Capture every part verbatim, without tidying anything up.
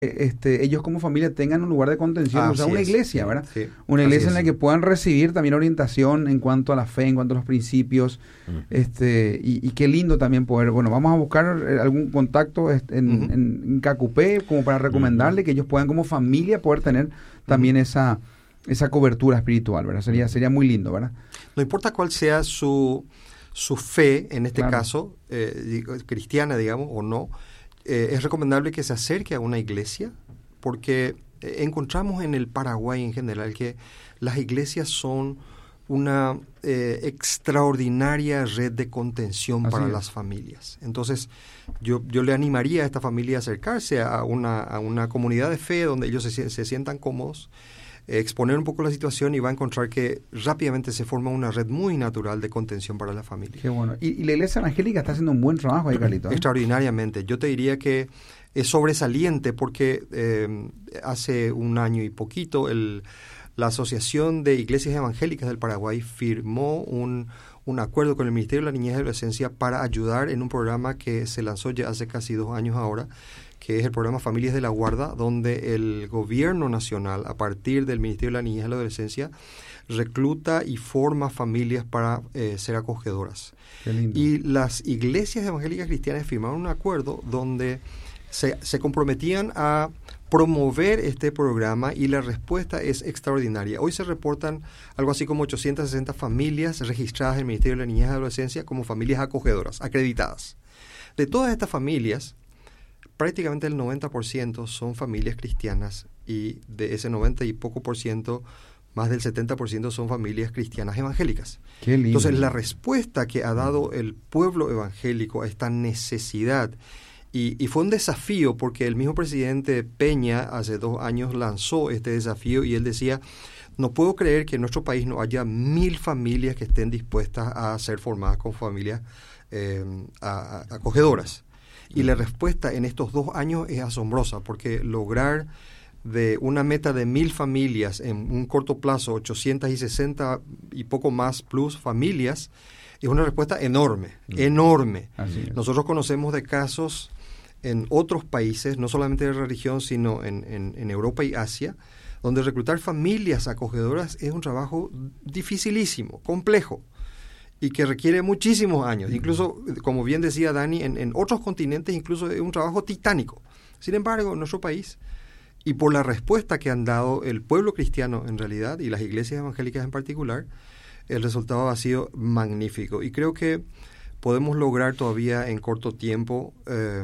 este, ellos como familia tengan un lugar de contención, o sea, Así una es, iglesia, sí, ¿verdad? sí, Una así iglesia en es. la que puedan recibir también orientación en cuanto a la fe, en cuanto a los principios, Ujú. este, y, y qué lindo también poder, bueno, vamos a buscar eh, algún contacto este, en, Ujú. en, en Cacupé como para recomendarle Ujú. que ellos puedan como familia poder tener también esa, esa cobertura espiritual, ¿verdad? Sería, sería muy lindo, ¿verdad? No importa cuál sea su, su fe, en este Claro. caso, eh, digo, cristiana, digamos, o no, eh, es recomendable que se acerque a una iglesia, porque eh, encontramos en el Paraguay en general que las iglesias son una eh, extraordinaria red de contención Así para es. las familias. Entonces, yo, yo le animaría a esta familia a acercarse a una, a una comunidad de fe donde ellos se, se sientan cómodos, eh, exponer un poco la situación, y va a encontrar que rápidamente se forma una red muy natural de contención para la familia. Qué bueno. Y, y la iglesia evangélica está haciendo un buen trabajo ahí, Carlito, ¿eh? Extraordinariamente. Yo te diría que es sobresaliente porque eh, hace un año y poquito el, la Asociación de Iglesias Evangélicas del Paraguay firmó un, un acuerdo con el Ministerio de la Niñez y Adolescencia para ayudar en un programa que se lanzó ya hace casi dos años ahora, que es el programa Familias de la Guarda, donde el gobierno nacional, a partir del Ministerio de la Niñez y la Adolescencia, recluta y forma familias para eh, ser acogedoras. Qué lindo. Y las iglesias evangélicas cristianas firmaron un acuerdo donde se, se comprometían a promover este programa, y la respuesta es extraordinaria. Hoy se reportan algo así como ochocientas sesenta familias registradas en el Ministerio de la Niñez y Adolescencia como familias acogedoras, acreditadas. De todas estas familias, prácticamente el noventa por ciento son familias cristianas, y de ese noventa y poco por ciento, más del setenta por ciento son familias cristianas evangélicas. Qué lindo. Entonces, la respuesta que ha dado el pueblo evangélico a esta necesidad, y, y fue un desafío porque el mismo presidente Peña hace dos años lanzó este desafío, y él decía, no puedo creer que en nuestro país no haya mil familias que estén dispuestas a ser formadas con familias eh, a, a, acogedoras. Y la respuesta en estos dos años es asombrosa, porque lograr de una meta de mil familias en un corto plazo, ochocientas sesenta y poco más plus familias, es una respuesta enorme, mm. enorme. Así es. Nosotros conocemos de casos en otros países, no solamente de la región, sino en, en, en Europa y Asia, donde reclutar familias acogedoras es un trabajo dificilísimo, complejo, y que requiere muchísimos años. Incluso, como bien decía Dani, en, en otros continentes incluso es un trabajo titánico. Sin embargo, en nuestro país, y por la respuesta que han dado el pueblo cristiano en realidad, y las iglesias evangélicas en particular, el resultado ha sido magnífico. Y creo que podemos lograr todavía en corto tiempo eh,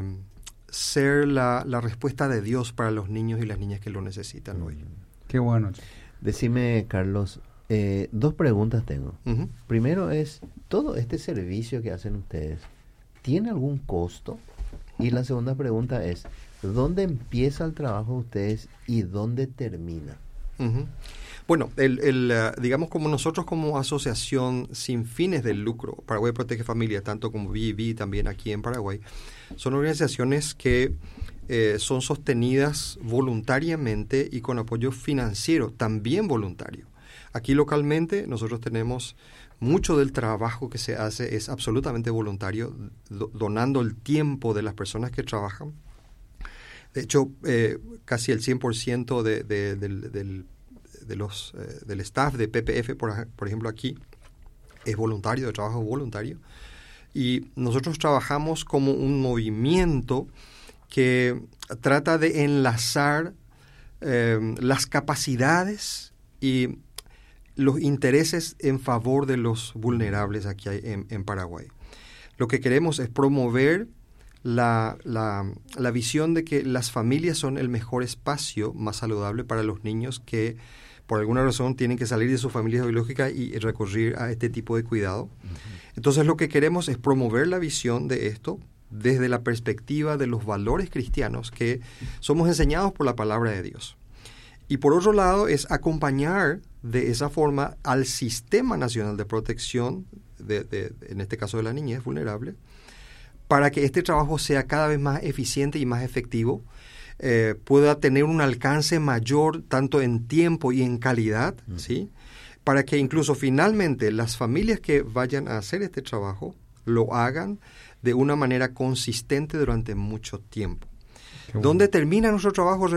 ser la, la respuesta de Dios para los niños y las niñas que lo necesitan hoy. Qué bueno. Decime, Carlos, eh, dos preguntas tengo. Uh-huh. Primero es, ¿todo este servicio que hacen ustedes tiene algún costo? Y la segunda pregunta es, ¿dónde empieza el trabajo de ustedes y dónde termina? Uh-huh. Bueno, el, el, uh, digamos como nosotros como asociación sin fines de lucro, Paraguay Protege Familia, tanto como B I V también aquí en Paraguay, son organizaciones que eh, son sostenidas voluntariamente y con apoyo financiero, también voluntario. Aquí localmente nosotros tenemos mucho del trabajo que se hace es absolutamente voluntario, do, donando el tiempo de las personas que trabajan. De hecho, eh, casi el cien por ciento de, de, del, del, de los, eh, del staff de P P F, por, por ejemplo, aquí, es voluntario, de trabajo voluntario. Y nosotros trabajamos como un movimiento que trata de enlazar eh, las capacidades y los intereses en favor de los vulnerables aquí en, en Paraguay. Lo que queremos es promover La, la, la visión de que las familias son el mejor espacio más saludable para los niños que por alguna razón tienen que salir de su familia biológica y recurrir a este tipo de cuidado. Uh-huh. Entonces lo que queremos es promover la visión de esto desde la perspectiva de los valores cristianos que somos enseñados por la palabra de Dios. Y por otro lado es acompañar de esa forma al Sistema Nacional de Protección, de, de, en este caso de la niñez vulnerable, para que este trabajo sea cada vez más eficiente y más efectivo, eh, pueda tener un alcance mayor tanto en tiempo y en calidad, uh-huh. ¿sí? Para que incluso finalmente las familias que vayan a hacer este trabajo lo hagan de una manera consistente durante mucho tiempo. Donde termina nuestro trabajo